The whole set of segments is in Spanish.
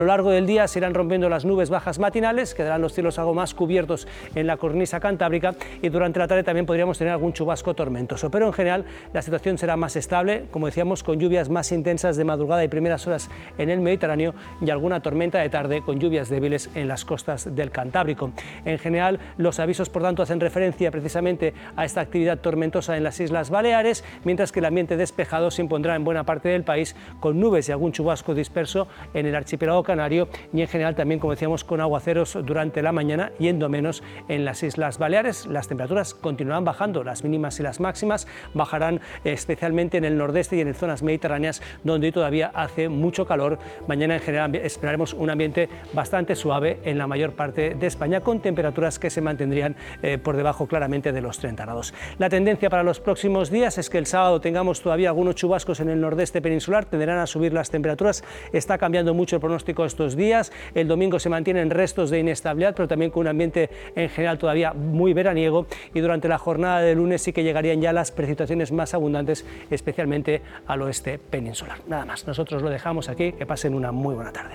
A lo largo del día se irán rompiendo las nubes bajas matinales, quedarán los cielos algo más cubiertos en la cornisa cantábrica y durante la tarde también podríamos tener algún chubasco tormentoso. Pero en general la situación será más estable, como decíamos, con lluvias más intensas de madrugada y primeras horas en el Mediterráneo y alguna tormenta de tarde con lluvias débiles en las costas del Cantábrico. En general, los avisos, por tanto, hacen referencia precisamente a esta actividad tormentosa en las Islas Baleares, mientras que el ambiente despejado se impondrá en buena parte del país con nubes y algún chubasco disperso en el archipiélago canario y en general también, como decíamos, con aguaceros durante la mañana, yendo menos en las Islas Baleares. Las temperaturas continuarán bajando, las mínimas y las máximas bajarán especialmente en el nordeste y en zonas mediterráneas donde hoy todavía hace mucho calor. Mañana en general esperaremos un ambiente bastante suave en la mayor parte de España, con temperaturas que se mantendrían por debajo claramente de los 30 grados. La tendencia para los próximos días es que el sábado tengamos todavía algunos chubascos en el nordeste peninsular, tenderán a subir las temperaturas, está cambiando mucho el pronóstico estos días. El domingo se mantienen restos de inestabilidad, pero también con un ambiente en general todavía muy veraniego, y durante la jornada de lunes sí que llegarían ya las precipitaciones más abundantes, especialmente al oeste peninsular. Nada más, nosotros lo dejamos aquí, que pasen una muy buena tarde.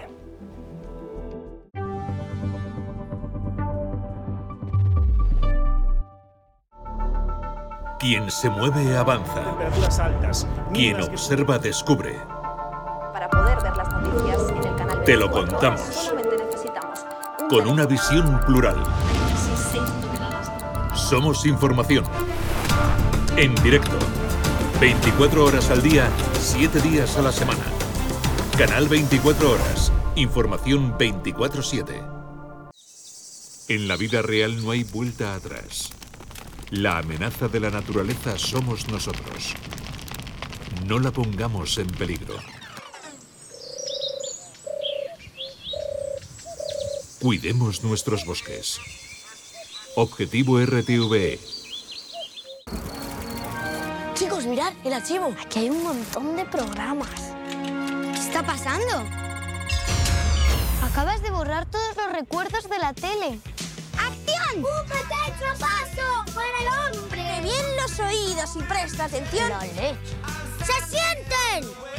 Quien se mueve avanza. Temperaturas altas. Quien observa descubre. Para poder ver las noticias en el canal 24 Te lo contamos. solamente necesitamos Con una visión plural. Somos información. En directo. 24 horas al día, 7 días a la semana. Canal 24 horas. Información 24/7. En la vida real no hay vuelta atrás. La amenaza de la naturaleza somos nosotros. No la pongamos en peligro. Cuidemos nuestros bosques. Objetivo RTVE. Chicos, mirad el archivo. Aquí hay un montón de programas. ¿Qué está pasando? Acabas de borrar todos los recuerdos de la tele. ¡Acción! ¡Un pequeño paso para el hombre! ¡Que bien los oídos y presta atención! La leche. ¡Se sienten!